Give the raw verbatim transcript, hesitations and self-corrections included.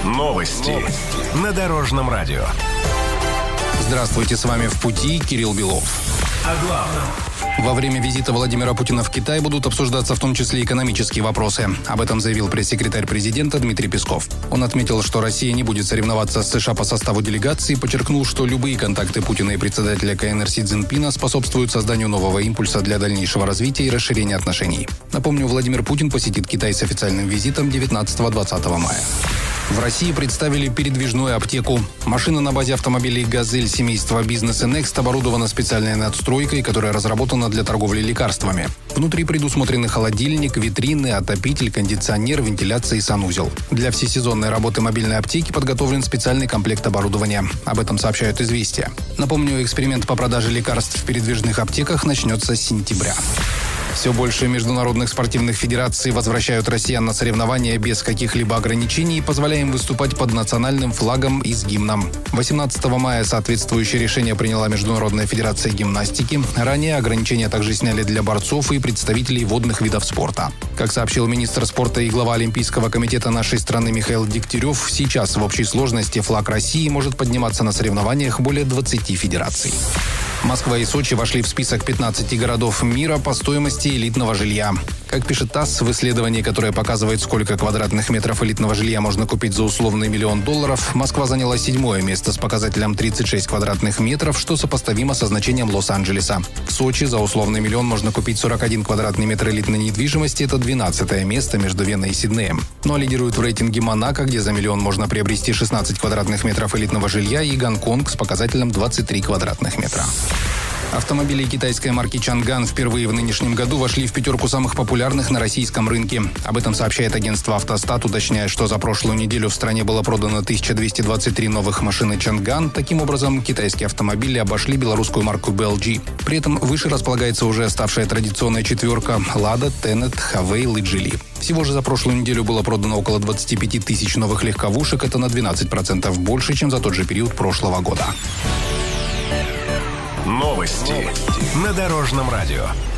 Новости на Дорожном радио. Здравствуйте, с вами «В пути» Кирилл Белов. О главном. Во время визита Владимира Путина в Китай будут обсуждаться в том числе экономические вопросы. Об этом заявил пресс-секретарь президента Дмитрий Песков. Он отметил, что Россия не будет соревноваться с США по составу делегации, подчеркнул, что любые контакты Путина и председателя КНР Си Цзиньпина способствуют созданию нового импульса для дальнейшего развития и расширения отношений. Напомню, Владимир Путин посетит Китай с официальным визитом девятнадцатого-двадцатого мая. В России представили передвижную аптеку. Машина на базе автомобилей «Газель» семейства «Бизнес» и «Некст» оборудована специальной надстройкой, которая разработана для торговли лекарствами. Внутри предусмотрены холодильник, витрины, отопитель, кондиционер, вентиляция и санузел. Для всесезонной работы мобильной аптеки подготовлен специальный комплект оборудования. Об этом сообщают «Известия». Напомню, эксперимент по продаже лекарств в передвижных аптеках начнется с сентября. Все больше международных спортивных федераций возвращают россиян на соревнования без каких-либо ограничений, позволяя им выступать под национальным флагом и с гимном. восемнадцатого мая соответствующее решение приняла Международная федерация гимнастики. Ранее ограничения также сняли для борцов и представителей водных видов спорта. Как сообщил министр спорта и глава Олимпийского комитета нашей страны Михаил Дегтярев, сейчас в общей сложности флаг России может подниматься на соревнованиях более двадцати федераций. Москва и Сочи вошли в список пятнадцати городов мира по стоимости элитного жилья. Как пишет ТАСС, в исследовании, которое показывает, сколько квадратных метров элитного жилья можно купить за условный миллион долларов, Москва заняла седьмое место с показателем тридцать шесть квадратных метров, что сопоставимо со значением Лос-Анджелеса. В Сочи за условный миллион можно купить сорок один квадратный метр элитной недвижимости, это двенадцатое место между Веной и Сиднеем. Ну а лидирует в рейтинге Монако, где за миллион можно приобрести шестнадцать квадратных метров элитного жилья, и Гонконг с показателем двадцать три квадратных метра. Автомобили китайской марки Чанган впервые в нынешнем году вошли в пятерку самых популярных на российском рынке. Об этом сообщает агентство «Автостат», уточняя, что за прошлую неделю в стране было продано тысяча двести двадцать три новых машины Чанган. Таким образом, китайские автомобили обошли белорусскую марку би эл джи. При этом выше располагается уже ставшая традиционная четверка «Лада», «Тенет», «Хавейл» и «Джили». Всего же за прошлую неделю было продано около двадцати пяти тысяч новых легковушек. Это на двенадцать процентов больше, чем за тот же период прошлого года. Новости на Дорожном радио.